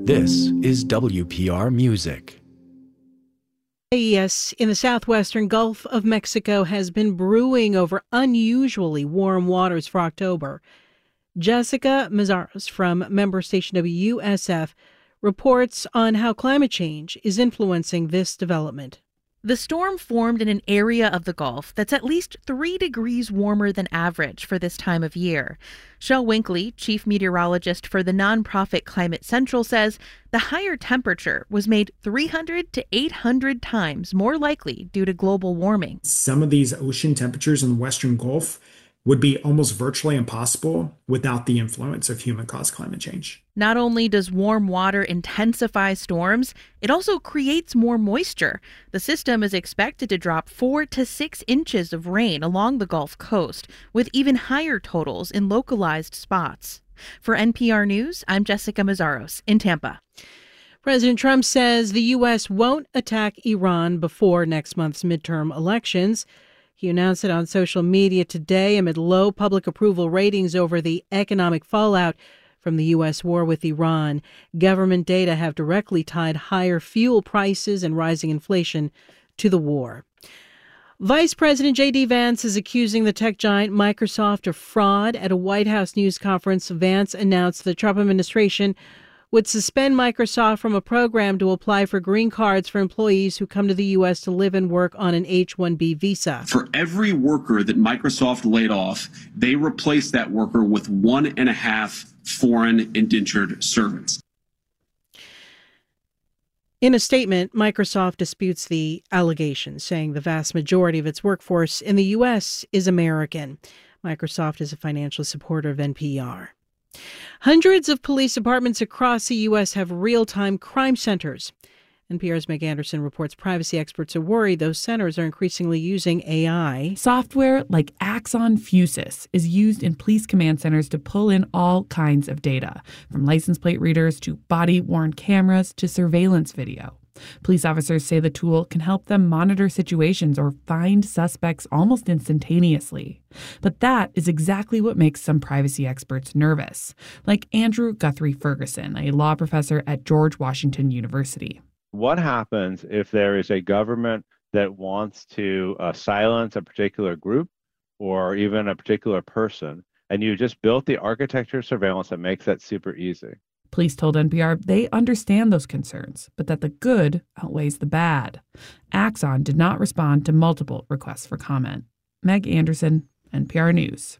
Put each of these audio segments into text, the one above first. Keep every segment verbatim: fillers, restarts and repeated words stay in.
This is W P R Music. A E S in the southwestern Gulf of Mexico has been brewing over unusually warm waters for October. Jessica Mazaros from member station W S F reports on how climate change is influencing this development. The storm formed in an area of the Gulf that's at least three degrees warmer than average for this time of year. Shel Winkley, chief meteorologist for the nonprofit Climate Central, says the higher temperature was made three hundred to eight hundred times more likely due to global warming. Some of these ocean temperatures in the Western Gulf would be almost virtually impossible without the influence of human-caused climate change. Not only does warm water intensify storms, it also creates more moisture. The system is expected to drop four to six inches of rain along the Gulf Coast, with even higher totals in localized spots. For N P R News, I'm Jessica Mazaros in Tampa. President Trump says the U S won't attack Iran before next month's midterm elections. He announced it on social media today amid low public approval ratings over the economic fallout from the U S war with Iran. Government data have directly tied higher fuel prices and rising inflation to the war. Vice President J D. Vance is accusing the tech giant Microsoft of fraud. At a White House news conference, Vance announced the Trump administration would suspend Microsoft from a program to apply for green cards for employees who come to the U S to live and work on an H one B visa. For every worker that Microsoft laid off, they replaced that worker with one and a half foreign indentured servants. In a statement, Microsoft disputes the allegations, saying the vast majority of its workforce in the U S is American. Microsoft is a financial supporter of N P R. Hundreds of police departments across the U S have real-time crime centers. N P R's Meg Anderson reports privacy experts are worried those centers are increasingly using A I. Software like Axon Fusus is used in police command centers to pull in all kinds of data, from license plate readers to body-worn cameras to surveillance video. Police officers say the tool can help them monitor situations or find suspects almost instantaneously. But that is exactly what makes some privacy experts nervous, like Andrew Guthrie Ferguson, a law professor at George Washington University. What happens if there is a government that wants to uh, silence a particular group or even a particular person, and you just built the architecture of surveillance that makes that super easy? Police told N P R they understand those concerns, but that the good outweighs the bad. Axon did not respond to multiple requests for comment. Meg Anderson, N P R News.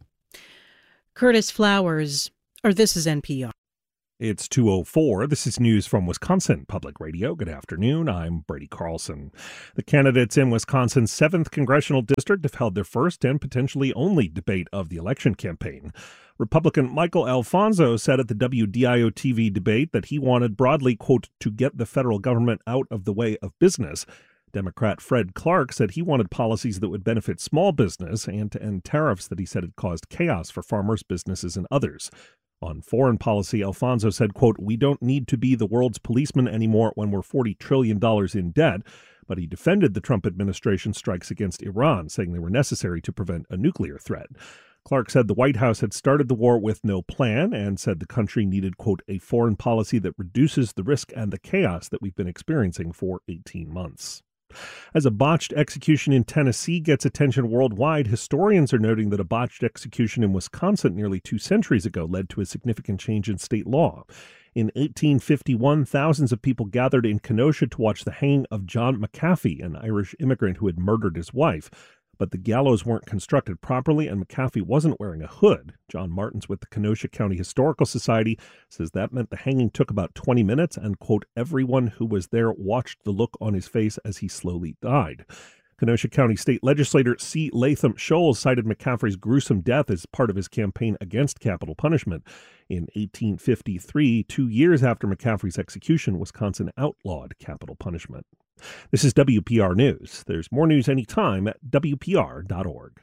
Curtis Flowers, or this is N P R. It's two oh four. This is news from Wisconsin Public Radio. Good afternoon. I'm Brady Carlson. The candidates in Wisconsin's seventh Congressional District have held their first and potentially only debate of the election campaign. Republican Michael Alfonso said at the W D I O T V debate that he wanted broadly, quote, to get the federal government out of the way of business. Democrat Fred Clark said he wanted policies that would benefit small business and to end tariffs that he said had caused chaos for farmers, businesses, and others. On foreign policy, Alfonso said, quote, we don't need to be the world's policeman anymore when we're forty trillion dollars in debt. But he defended the Trump administration's strikes against Iran, saying they were necessary to prevent a nuclear threat. Clark said the White House had started the war with no plan and said the country needed, quote, a foreign policy that reduces the risk and the chaos that we've been experiencing for eighteen months. As a botched execution in Tennessee gets attention worldwide, historians are noting that a botched execution in Wisconsin nearly two centuries ago led to a significant change in state law. In eighteen fifty-one, thousands of people gathered in Kenosha to watch the hanging of John McAfee, an Irish immigrant who had murdered his wife. But the gallows weren't constructed properly, and McAfee wasn't wearing a hood. John Martins with the Kenosha County Historical Society says that meant the hanging took about twenty minutes, and, quote, everyone who was there watched the look on his face as he slowly died. Kenosha County State Legislator C. Latham Scholes cited McCaffrey's gruesome death as part of his campaign against capital punishment. In eighteen fifty-three, two years after McCaffrey's execution, Wisconsin outlawed capital punishment. This is W P R News. There's more news anytime at W P R dot org.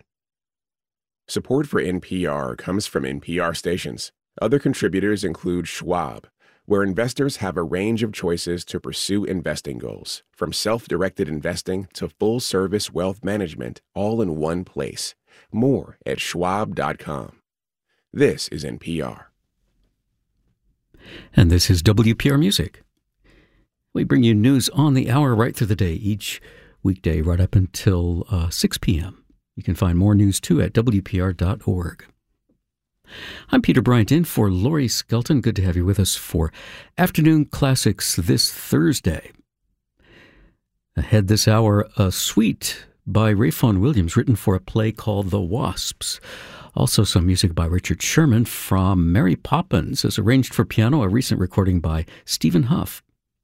Support for N P R comes from N P R stations. Other contributors include Schwab, where investors have a range of choices to pursue investing goals, from self-directed investing to full-service wealth management, all in one place. More at schwab dot com. This is N P R. And this is W P R Music. We bring you news on the hour right through the day, each weekday right up until uh, six p.m. You can find more news, too, at W P R dot org. I'm Peter Bryant in for Lori Skelton. Good to have you with us for Afternoon Classics this Thursday. Ahead this hour, a suite by Rayfon Williams written for a play called The Wasps. Also some music by Richard Sherman from Mary Poppins as arranged for piano, a recent recording by Stephen Huff.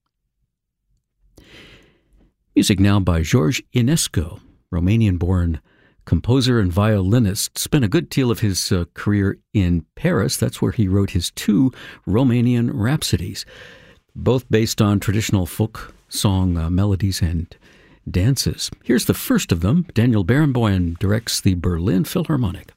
Music now by George Enescu, Romanian-born composer and violinist. Spent a good deal of his uh, career in Paris. That's where he wrote his two Romanian rhapsodies, both based on traditional folk song uh, melodies and dances. Here's the first of them. Daniel Barenboim directs the Berlin Philharmonic.